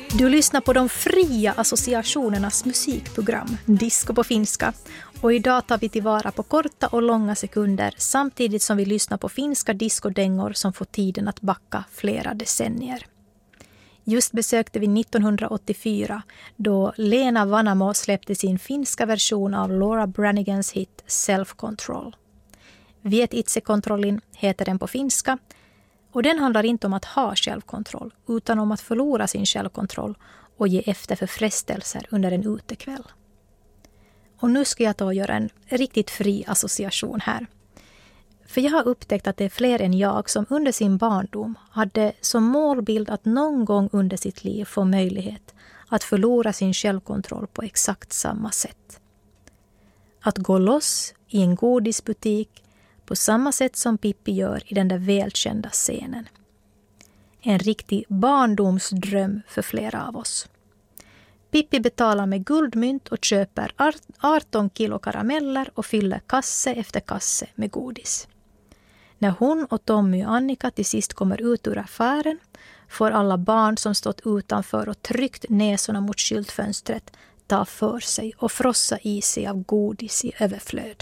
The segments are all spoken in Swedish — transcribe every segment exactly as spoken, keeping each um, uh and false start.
Du lyssnar på de fria associationernas musikprogram, Disco på finska. Och idag tar vi tillvara på korta och långa sekunder samtidigt som vi lyssnar på finska discodängor som får tiden att backa flera decennier. Just besökte vi nittonhundraåttiofyra då Lena Vanamo släppte sin finska version av Laura Brannigans hit Self Control. Viet itsekontrollin heter den på finska. Och den handlar inte om att ha självkontroll utan om att förlora sin självkontroll och ge efter för frestelser under en utekväll. Och nu ska jag ta och göra en riktigt fri association här. För jag har upptäckt att det är fler än jag som under sin barndom hade som målbild att någon gång under sitt liv få möjlighet att förlora sin självkontroll på exakt samma sätt. Att gå loss i en godisbutik på samma sätt som Pippi gör i den där välkända scenen. En riktig barndomsdröm för flera av oss. Pippi betalar med guldmynt och köper arton kilo karameller och fyller kasse efter kasse med godis. När hon och Tommy och Annika till sist kommer ut ur affären får alla barn som stått utanför och tryckt näsorna mot skyltfönstret ta för sig och frossa i sig av godis i överflöd.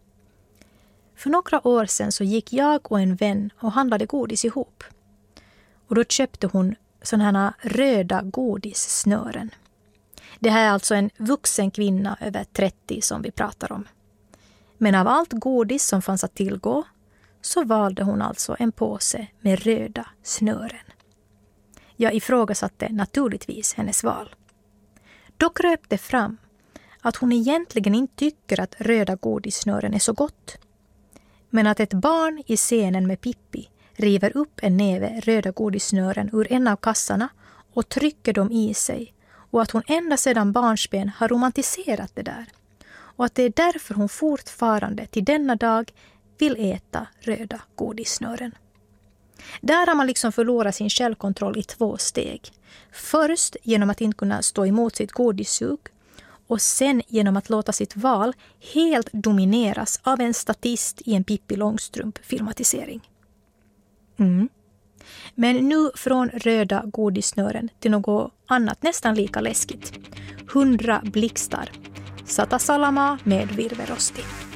För några år sedan så gick jag och en vän och handlade godis ihop. Och då köpte hon sådana här röda godissnören. Det här är alltså en vuxen kvinna över trettio som vi pratar om. Men av allt godis som fanns att tillgå så valde hon alltså en påse med röda snören. Jag ifrågasatte naturligtvis hennes val. Då kröp det fram att hon egentligen inte tycker att röda godissnören är så gott. Men att ett barn i scenen med Pippi river upp en näve röda godissnören ur en av kassarna och trycker dem i sig. Och att hon ända sedan barnsben har romantiserat det där. Och att det är därför hon fortfarande till denna dag vill äta röda godissnören. Där har man liksom förlorat sin självkontroll i två steg. Först genom att inte kunna stå emot sitt godissug. Och sen genom att låta sitt val helt domineras av en statist i en Pippi Långstrump-filmatisering. Mm. Men nu från röda godissnören till något annat nästan lika läskigt. Hundra blixtar. Sata salama med virverosti.